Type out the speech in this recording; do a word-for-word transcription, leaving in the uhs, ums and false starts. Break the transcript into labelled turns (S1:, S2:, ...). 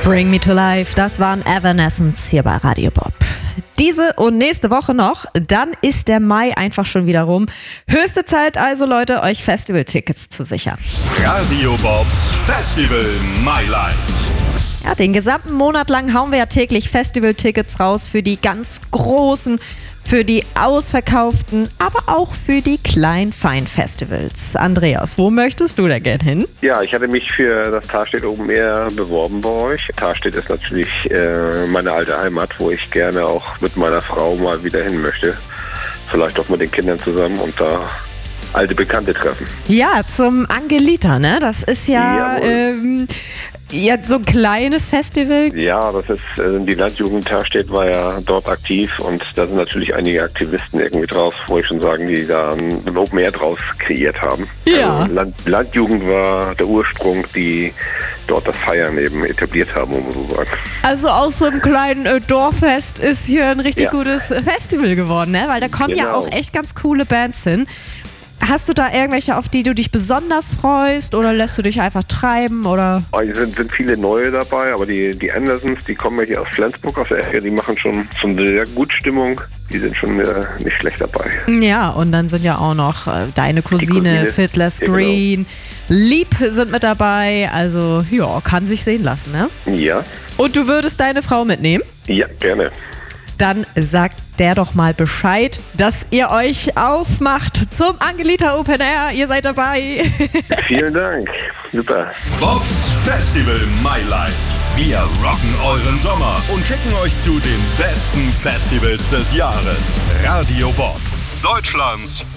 S1: Bring Me to Life, das waren Evanescence hier bei Radio Bob. Diese und nächste Woche noch, dann ist der Mai einfach schon wieder rum. Höchste Zeit also, Leute, euch Festivaltickets zu sichern.
S2: Radio Bobs Festival Highlights.
S1: Ja, den gesamten Monat lang hauen wir ja täglich Festivaltickets raus für die ganz großen, für die ausverkauften, aber auch für die kleinen Fein-Festivals. Andreas, wo möchtest du denn gerne hin?
S3: Ja, ich hatte mich für das Tarstedt Open Air beworben bei euch. Tarstedt ist natürlich äh, meine alte Heimat, wo ich gerne auch mit meiner Frau mal wieder hin möchte. Vielleicht auch mit den Kindern zusammen und da alte Bekannte treffen.
S1: Ja, zum Angelita, ne? Das ist ja ähm, jetzt so ein kleines Festival.
S3: Ja, das ist, äh, die Landjugend Tarstedt war ja dort aktiv und da sind natürlich einige Aktivisten irgendwie draus, wo ich schon sagen, die da ein, ein Open Air draus kreiert haben.
S1: Ja.
S3: Also Land, Landjugend war der Ursprung, die dort das Feiern eben etabliert haben, um so zu sagen.
S1: Also aus so einem kleinen äh, Dorffest ist hier ein richtig
S3: Ja.
S1: gutes Festival geworden, ne? Weil da kommen ja
S3: Genau.
S1: auch echt ganz coole Bands hin. Hast du da irgendwelche, auf die du dich besonders freust oder lässt du dich einfach treiben oder?
S3: Oh, es sind, sind viele neue dabei, aber die, die Andersons, die kommen ja hier aus Flensburg, aus der Ecke, die machen schon, schon sehr gut Stimmung. Die sind schon äh, nicht schlecht dabei.
S1: Ja, und dann sind ja auch noch äh, deine Cousine,
S3: Cousine.
S1: Fiddler's
S3: Ja, genau.
S1: Green, Lieb sind mit dabei, also ja, kann sich sehen lassen, ne?
S3: Ja,
S1: Und du würdest deine Frau mitnehmen?
S3: ja, gerne.
S1: Dann sagt der doch mal Bescheid, dass ihr euch aufmacht zum Angelita Open Air. Ihr seid dabei.
S3: Vielen Dank. Super.
S2: Bobs Festival Highlights. Wir rocken euren Sommer und schicken euch zu den besten Festivals des Jahres. Radio Bob, Deutschlands